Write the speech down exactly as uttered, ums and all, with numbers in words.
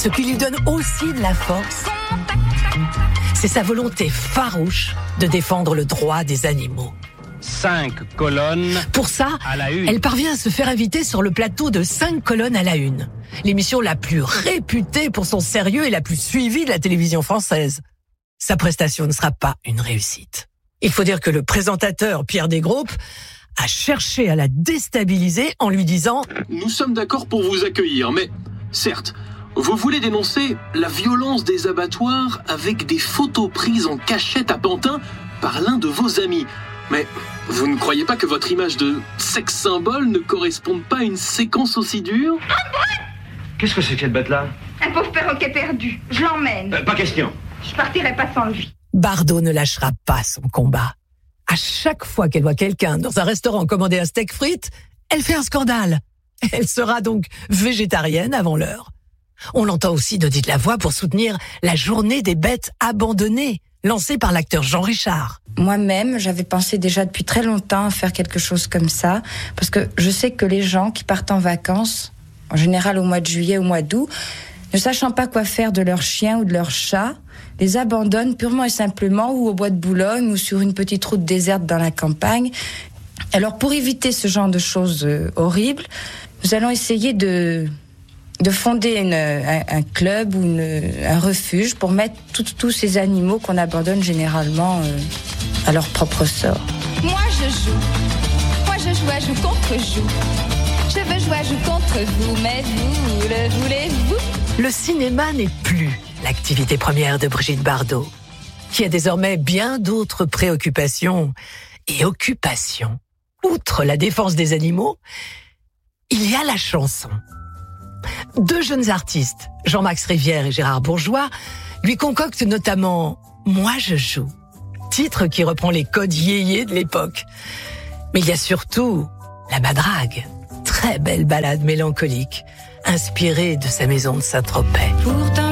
Ce qui lui donne aussi de la force, c'est sa volonté farouche de défendre le droit des animaux. Cinq colonnes Pour ça, à la une. elle parvient à se faire inviter sur le plateau de Cinq colonnes à la une, l'émission la plus réputée pour son sérieux et la plus suivie de la télévision française. Sa prestation ne sera pas une réussite. Il faut dire que le présentateur Pierre Desgroupes a cherché à la déstabiliser en lui disant « Nous sommes d'accord pour vous accueillir, mais certes, vous voulez dénoncer la violence des abattoirs avec des photos prises en cachette à Pantin par l'un de vos amis. Mais vous ne croyez pas que votre image de sexe symbole ne corresponde pas à une séquence aussi dure ? Qu'est-ce que c'est que cette bête-là ? Un pauvre perroquet perdu. Je l'emmène. euh, Pas question. Je partirai pas sans lui. » Bardot ne lâchera pas son combat. À chaque fois qu'elle voit quelqu'un dans un restaurant commander un steak frites, elle fait un scandale. Elle sera donc végétarienne avant l'heure. On l'entend aussi donner de la voix pour soutenir la journée des bêtes abandonnées, lancée par l'acteur Jean Richard. Moi-même, j'avais pensé déjà depuis très longtemps à faire quelque chose comme ça, parce que je sais que les gens qui partent en vacances, en général au mois de juillet, au mois d'août, ne sachant pas quoi faire de leur chien ou de leur chat, les abandonnent purement et simplement ou au bois de Boulogne ou sur une petite route déserte dans la campagne. Alors pour éviter ce genre de choses euh, horribles, nous allons essayer de, de fonder une, un, un club ou une, un refuge pour mettre tout, tous ces animaux qu'on abandonne généralement euh, à leur propre sort. Moi je joue, moi je joue à joue contre joue. Je veux jouer à joue contre vous, mais vous le voulez-vous ? Le cinéma n'est plus l'activité première de Brigitte Bardot, qui a désormais bien d'autres préoccupations et occupations. Outre la défense des animaux, il y a la chanson. Deux jeunes artistes, Jean-Max Rivière et Gérard Bourgeois, lui concoctent notamment « Moi je joue », titre qui reprend les codes yéyés de l'époque. Mais il y a surtout La Madrague, très belle ballade mélancolique, inspirée de sa maison de Saint-Tropez. Pourtant